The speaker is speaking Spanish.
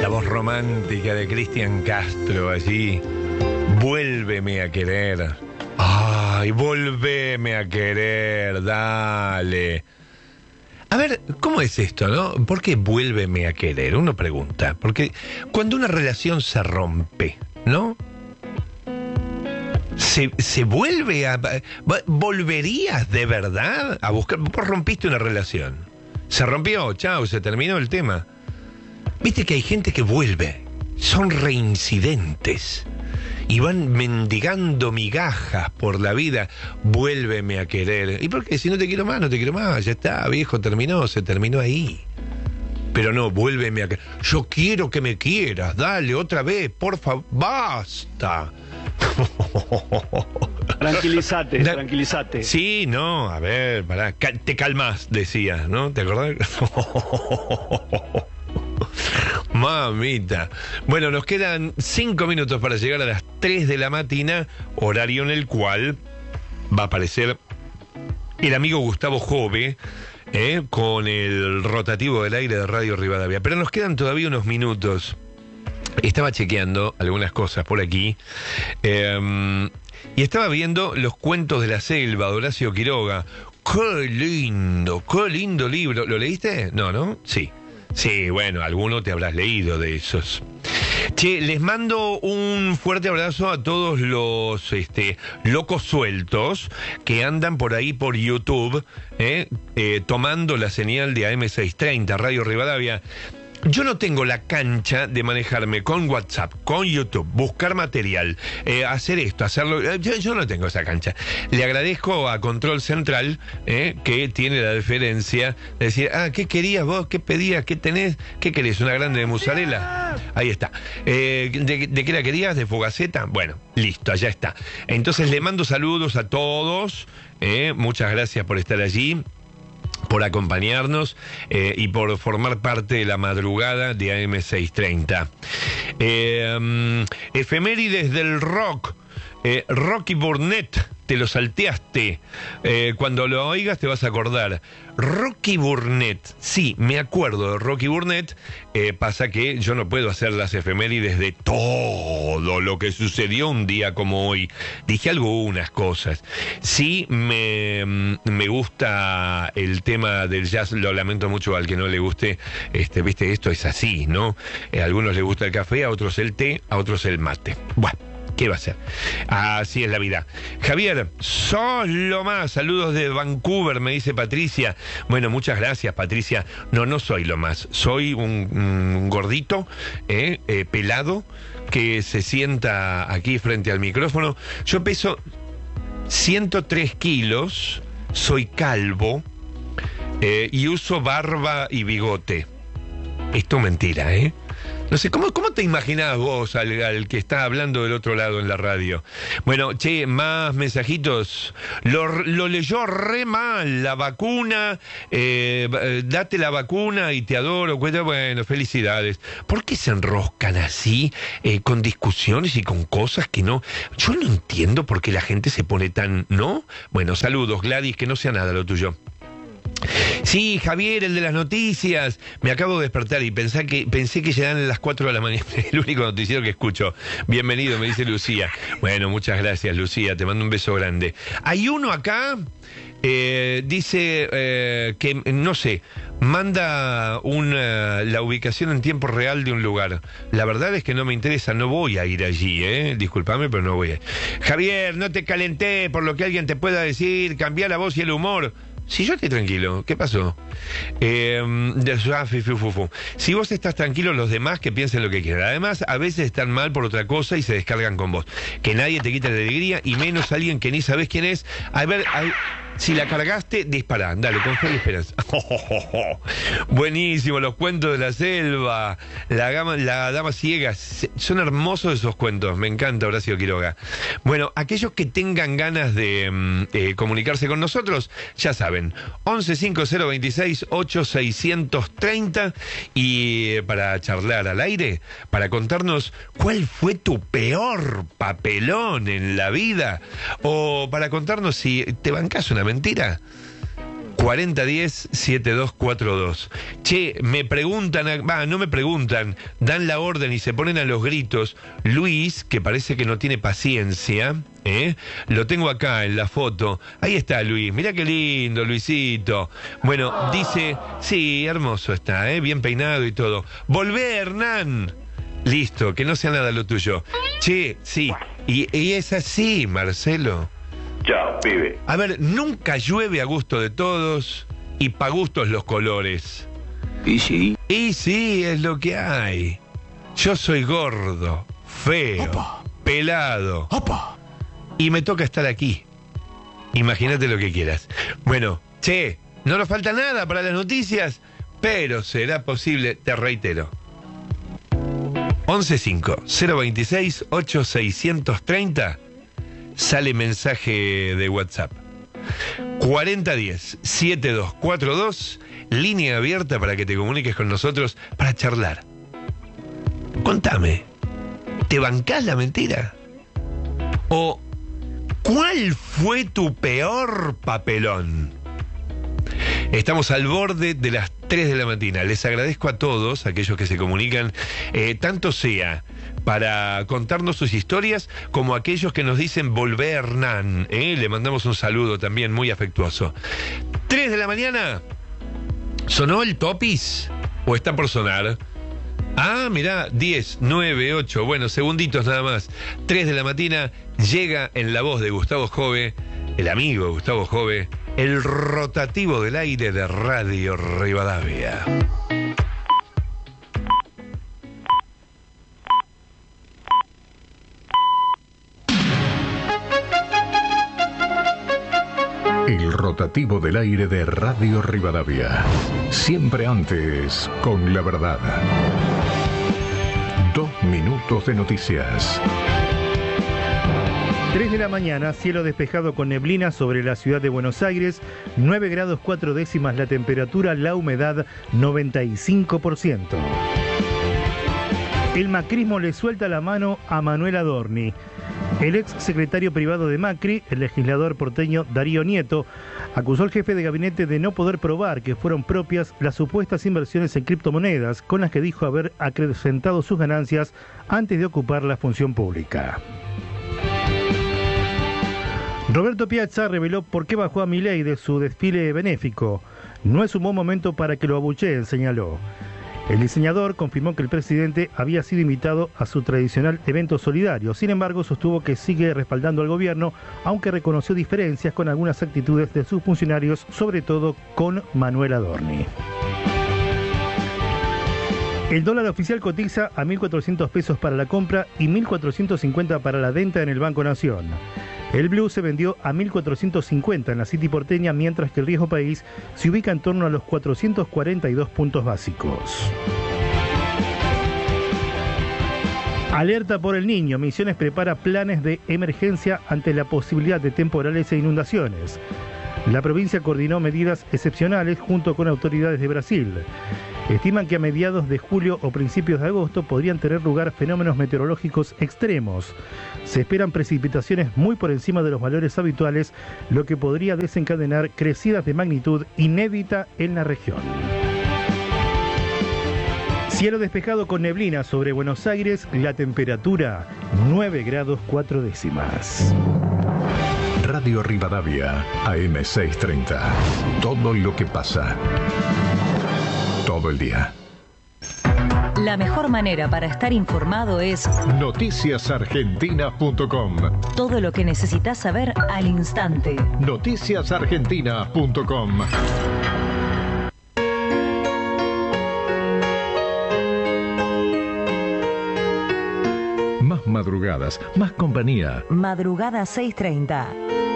La voz romántica de Cristian Castro allí. Vuélveme a querer. Ay, volveme a querer, dale. A ver, ¿cómo es esto, no? ¿Por qué vuélveme a querer? Uno pregunta. Porque cuando una relación se rompe, ¿no? Se vuelve a... ¿Volverías de verdad a buscar? Vos rompiste una relación. Se rompió, chao, se terminó el tema. Viste que hay gente que vuelve. Son reincidentes. Y van mendigando migajas por la vida. Vuélveme a querer. ¿Y por qué? Si no te quiero más, no te quiero más. Ya está, viejo, terminó, se terminó ahí. Pero no, vuélveme a querer. Yo quiero que me quieras, dale, otra vez, por favor, basta. Tranquilízate. Sí, no, a ver, pará, te calmás, decías, ¿no? ¿Te acordás? Mamita. Bueno, nos quedan 5 minutos para llegar a las 3 de la mañana, horario en el cual va a aparecer el amigo Gustavo Jove, con el rotativo del aire de Radio Rivadavia. Pero nos quedan todavía unos minutos. Estaba chequeando algunas cosas por aquí, y estaba viendo Los cuentos de la selva, de Horacio Quiroga. ¡Qué lindo libro! ¿Lo leíste? No, sí. Sí, bueno, alguno te habrás leído de esos. Che, les mando un fuerte abrazo a todos los locos sueltos que andan por ahí por YouTube, tomando la señal de AM630, Radio Rivadavia. Yo no tengo la cancha de manejarme con WhatsApp, con YouTube, buscar material, hacer esto, hacerlo. Yo no tengo esa cancha. Le agradezco a Control Central, que tiene la deferencia de decir, ¿qué querías vos? ¿Qué pedías? ¿Qué tenés? ¿Qué querés? ¿Una grande de mozzarella? Ahí está. ¿De qué la querías? ¿De Fogaceta? Bueno, listo, allá está. Entonces le mando saludos a todos. Muchas gracias por estar allí, por acompañarnos, y por formar parte de la madrugada de AM630. Efemérides del rock. Rocky Burnett, te lo salteaste. Cuando lo oigas te vas a acordar. Rocky Burnett, sí, me acuerdo de Rocky Burnett. Pasa que yo no puedo hacer las efemérides de todo lo que sucedió un día como hoy. Dije algunas cosas. Sí, me gusta el tema del jazz. Lo lamento mucho al que no le guste. Viste, esto es así, ¿no? A algunos les gusta el café, a otros el té, a otros el mate. Bueno, ¿qué va a ser? Así es la vida. Javier, sos lo más. Saludos de Vancouver, me dice Patricia. Bueno, muchas gracias, Patricia. No soy lo más. Soy un gordito, pelado, que se sienta aquí frente al micrófono. Yo peso 103 kilos, soy calvo, y uso barba y bigote. Esto es mentira, ¿eh? No sé, ¿cómo te imaginás vos al que está hablando del otro lado en la radio? Bueno, che, más mensajitos. Lo leyó re mal, la vacuna, date la vacuna y te adoro. Bueno, felicidades. ¿Por qué se enroscan así, con discusiones y con cosas que no? Yo no entiendo por qué la gente se pone tan, ¿no? Bueno, saludos, Gladys, que no sea nada lo tuyo. Sí, Javier, el de las noticias. Me acabo de despertar y pensé que llegan las 4 de la mañana. El único noticiero que escucho. Bienvenido, me dice Lucía. Bueno, muchas gracias, Lucía. Te mando un beso grande. Hay uno acá, dice que, no sé, manda la ubicación en tiempo real de un lugar. La verdad es que no me interesa, no voy a ir allí, discúlpame, pero no voy a ir. Javier, no te calenté por lo que alguien te pueda decir, cambia la voz y el humor. Si yo estoy tranquilo, ¿qué pasó? Si vos estás tranquilo, los demás que piensen lo que quieran. Además, a veces están mal por otra cosa y se descargan con vos. Que nadie te quite la alegría, y menos alguien que ni sabés quién es. A ver, si la cargaste, dispará. Dale, con fe y esperanza. Buenísimo, los cuentos de la selva, la dama ciega. Son hermosos esos cuentos. Me encanta Horacio Quiroga. Bueno, aquellos que tengan ganas de comunicarse con nosotros, ya saben, 1150268630, y para charlar al aire, para contarnos cuál fue tu peor papelón en la vida, o para contarnos si te bancás una mentira. 4010-7242. Che, me preguntan, no me preguntan, dan la orden y se ponen a los gritos. Luis, que parece que no tiene paciencia, lo tengo acá en la foto. Ahí está Luis, mirá qué lindo, Luisito. Bueno, dice, sí, hermoso está, bien peinado y todo. Volvé, Hernán. Listo, que no sea nada lo tuyo. Che, sí, y es así, Marcelo. Chao, pibe. A ver, nunca llueve a gusto de todos y pa' gustos los colores. ¿Y sí? Y sí, es lo que hay. Yo soy gordo, feo, Opa. pelado. ¡Opa! Y me toca estar aquí. Imagínate lo que quieras. Bueno, che, no nos falta nada para las noticias, pero será posible, te reitero. 115-026-8630 sale mensaje de WhatsApp. 4010-7242, línea abierta para que te comuniques con nosotros para charlar. Contame, ¿te bancás la mentira? ¿O cuál fue tu peor papelón? Estamos al borde de las 3 de la mañana. Les agradezco a todos, aquellos que se comunican, tanto sea para contarnos sus historias, como aquellos que nos dicen volvé Hernán. Le mandamos un saludo también muy afectuoso. 3 de la mañana. ¿Sonó el Topis? ¿O está por sonar? Ah, mirá, 10, 9, 8, bueno, segunditos nada más. 3 de la mañana llega en la voz de Gustavo Jove, el amigo Gustavo Jove, el rotativo del aire de Radio Rivadavia. El rotativo del aire de Radio Rivadavia. Siempre antes, con la verdad. 2 minutos de noticias. 3 de la mañana, cielo despejado con neblina sobre la ciudad de Buenos Aires, 9 grados 4 décimas la temperatura, la humedad 95%. El macrismo le suelta la mano a Manuel Adorni. El ex secretario privado de Macri, el legislador porteño Darío Nieto, acusó al jefe de gabinete de no poder probar que fueron propias las supuestas inversiones en criptomonedas con las que dijo haber acrecentado sus ganancias antes de ocupar la función pública. Roberto Piazza reveló por qué bajó a Milei de su desfile benéfico. No es un buen momento para que lo abucheen, señaló. El diseñador confirmó que el presidente había sido invitado a su tradicional evento solidario. Sin embargo, sostuvo que sigue respaldando al gobierno, aunque reconoció diferencias con algunas actitudes de sus funcionarios, sobre todo con Manuel Adorni. El dólar oficial cotiza a 1.400 pesos para la compra y 1.450 para la venta en el Banco Nación. El blue se vendió a 1.450 en la City porteña, mientras que el riesgo país se ubica en torno a los 442 puntos básicos. Alerta por el Niño. Misiones prepara planes de emergencia ante la posibilidad de temporales e inundaciones. La provincia coordinó medidas excepcionales junto con autoridades de Brasil. Estiman que a mediados de julio o principios de agosto podrían tener lugar fenómenos meteorológicos extremos. Se esperan precipitaciones muy por encima de los valores habituales, lo que podría desencadenar crecidas de magnitud inédita en la región. Cielo despejado con neblina sobre Buenos Aires, la temperatura 9 grados 4 décimas. Radio Rivadavia, AM630. Todo lo que pasa. Todo el día. La mejor manera para estar informado es noticiasargentina.com. todo lo que necesitas saber al instante. noticiasargentina.com. Más madrugadas, más compañía. Madrugada 6:30.